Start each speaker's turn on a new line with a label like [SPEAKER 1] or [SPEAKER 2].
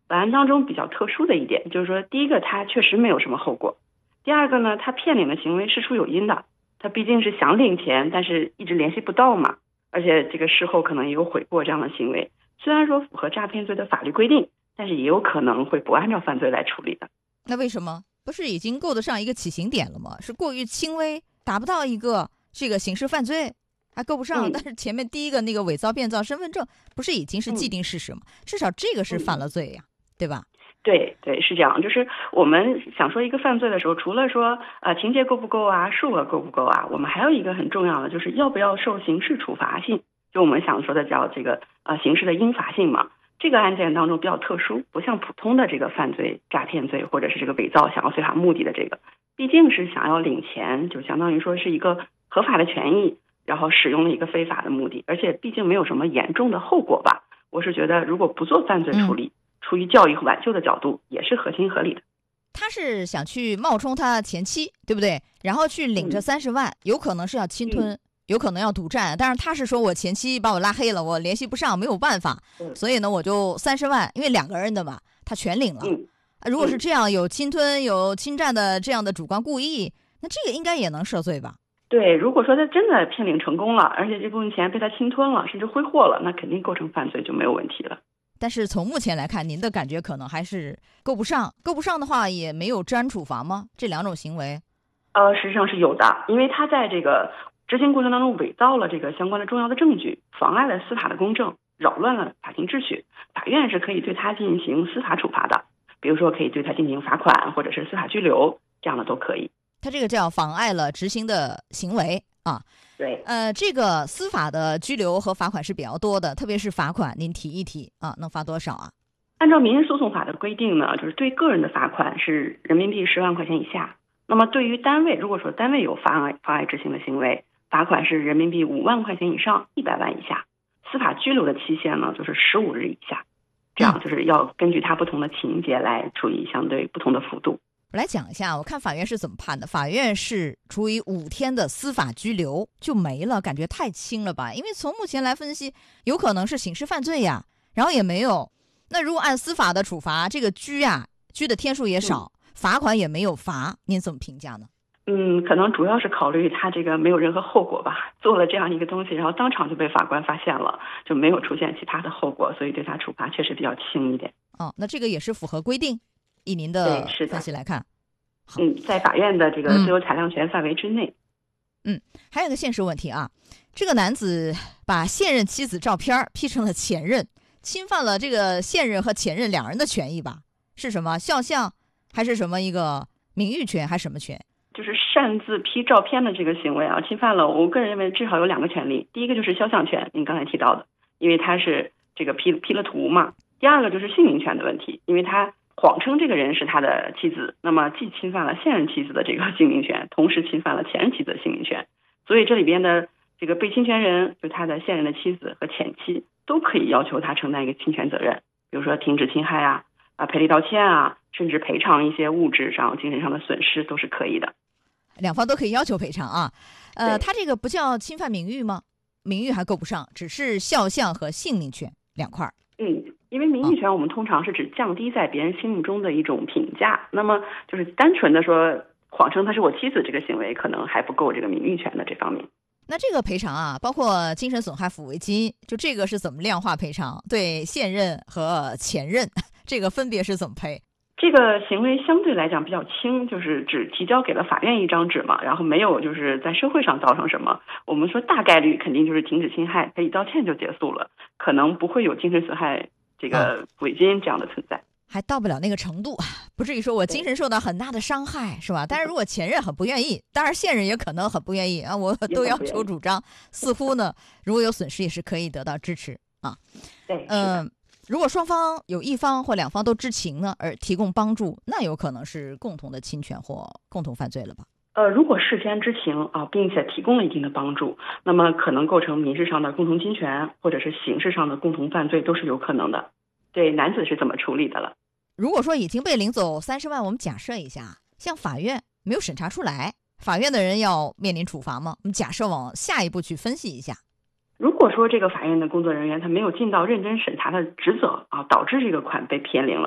[SPEAKER 1] 本案当中比较特殊的一点就是说，第一个他确实没有什么后果，第二个呢，他骗领的行为事出有因的，他毕竟是想领钱，但是一直联系不到嘛，而且这个事后可能也有悔过这样的行为，虽然说符合诈骗罪的法律规定，但是也有可能会不按照犯罪来处理的。
[SPEAKER 2] 那为什么？不是已经够得上一个起刑点了吗？是过于轻微，达不到一个这个刑事犯罪，还够不上。但是前面第一个那个伪造变造身份证，不是已经是既定事实吗？至少这个是犯了罪呀，对吧？
[SPEAKER 1] 对，是这样。就是我们想说一个犯罪的时候，除了说情节够不够啊，数额够不够啊，我们还有一个很重要的就是要不要受刑事处罚性，就我们想说的叫这个刑事的应罚性嘛。这个案件当中比较特殊，不像普通的这个犯罪诈骗罪或者是这个伪造想要非法目的的这个，毕竟是想要领钱，就相当于说是一个合法的权益，然后使用了一个非法的目的，而且毕竟没有什么严重的后果吧。我是觉得如果不做犯罪处理，出于教育和挽救的角度也是合情合理的。
[SPEAKER 2] 他是想去冒充他前妻，对不对？然后去领这30万，有可能是要侵吞，有可能要赌债，但是他是说我前妻把我拉黑了，我联系不上，没有办法，所以呢我就30万，因为2个人的嘛，他全领了。如果是这样，有侵吞有侵占的这样的主观故意，那这个应该也能涉罪吧？
[SPEAKER 1] 对，如果说他真的骗领成功了，而且这部分钱被他侵吞了，甚至挥霍了，那肯定构成犯罪就没有问题了。
[SPEAKER 2] 但是从目前来看，您的感觉可能还是够不上的话，也没有治安处罚吗？这2种行为？
[SPEAKER 1] 实际上是有的，因为他在这个执行过程当中伪造了这个相关的重要的证据，妨碍了司法的公正，扰乱了法庭秩序，法院是可以对他进行司法处罚的，比如说可以对他进行罚款或者是司法拘留，这样的都可以。
[SPEAKER 2] 他这个叫妨碍了执行的行为啊。
[SPEAKER 1] 对，
[SPEAKER 2] 这个司法的拘留和罚款是比较多的，特别是罚款，您提一提啊，能罚多少啊？
[SPEAKER 1] 按照民事诉讼法的规定呢，就是对个人的罚款是人民币10万块钱以下。那么对于单位，如果说单位有妨碍执行的行为，罚款是人民币5万块钱以上100万以下。司法拘留的期限呢，就是15日以下。这样就是要根据他不同的情节来处以相对不同的幅度。
[SPEAKER 2] 我来讲一下，我看法院是怎么判的。法院是处以5天的司法拘留就没了，感觉太轻了吧？因为从目前来分析，有可能是刑事犯罪呀，然后也没有。那如果按司法的处罚，这个拘的天数也少，罚款也没有罚，您怎么评价呢？
[SPEAKER 1] 可能主要是考虑他这个没有任何后果吧，做了这样一个东西，然后当场就被法官发现了，就没有出现其他的后果，所以对他处罚确实比较轻一点。
[SPEAKER 2] 那这个也是符合规定，以您的分析来看。
[SPEAKER 1] 在法院的这个自由裁量权范围之内。
[SPEAKER 2] 还有一个现实问题啊，这个男子把现任妻子照片 P 成了前任，侵犯了这个现任和前任2人的权益吧？是什么肖像，还是什么一个名誉权，还是什么权？
[SPEAKER 1] 就是擅自 P 照片的这个行为啊，侵犯了我个人认为至少有2个权利。第一个就是肖像权，您刚才提到的，因为他是这个 P 了图嘛。第二个就是姓名权的问题，因为他谎称这个人是他的妻子，那么既侵犯了现任妻子的这个姓名权，同时侵犯了前任妻子的姓名权。所以这里边的这个被侵权人，就他的现任的妻子和前妻，都可以要求他承担一个侵权责任，比如说停止侵害赔礼道歉甚至赔偿一些物质上、精神上的损失都是可以的。
[SPEAKER 2] 2方都可以要求赔偿啊。他这个不叫侵犯名誉吗？名誉还够不上，只是肖像和姓名权2块。
[SPEAKER 1] 因为名誉权我们通常是指降低在别人心目中的一种评价，那么就是单纯的说谎称他是我妻子这个行为可能还不够这个名誉权的这方面。
[SPEAKER 2] 那这个赔偿包括精神损害抚慰金，就这个是怎么量化赔偿？对现任和前任这个分别是怎么赔？
[SPEAKER 1] 这个行为相对来讲比较轻，就是只提交给了法院一张纸嘛，然后没有就是在社会上造成什么，我们说大概率肯定就是停止侵害，赔礼道歉就结束了，可能不会有精神损害这个抚慰金这样的存在，
[SPEAKER 2] 还到不了那个程度，不至于说我精神受到很大的伤害，是吧？但是如果前任很不愿意，当然现任也可能很不愿意我都要求主张，似乎呢，如果有损失也是可以得到支持
[SPEAKER 1] 对，
[SPEAKER 2] 如果双方有一方或2方都知情呢，而提供帮助，那有可能是共同的侵权或共同犯罪了吧？
[SPEAKER 1] 如果事先知情并且提供了一定的帮助，那么可能构成民事上的共同侵权，或者是刑事上的共同犯罪都是有可能的。对，男子是怎么处理的了？
[SPEAKER 2] 如果说已经被领走30万，我们假设一下，像法院没有审查出来，法院的人要面临处罚吗？我们假设往下一步去分析一下。
[SPEAKER 1] 如果说这个法院的工作人员他没有尽到认真审查的职责导致这个款被骗领了，